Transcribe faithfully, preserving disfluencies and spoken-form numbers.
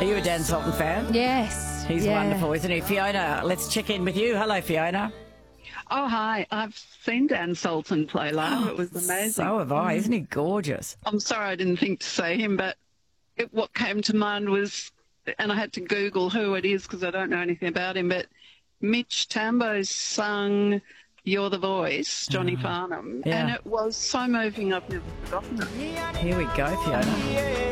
Are you a Dan Sultan fan? Yes. He's yeah. wonderful, isn't he? Fiona, let's check in with you. Hello, Fiona. Oh, hi. I've seen Dan Sultan play live. It was amazing. So have I. Isn't he gorgeous? I'm sorry I didn't think to see him, but it, what came to mind was, and I had to Google who it is because I don't know anything about him, but Mitch Tambo sung You're the Voice, Johnny Farnham, yeah. and it was so moving I've never forgotten it. Here we go, Fiona.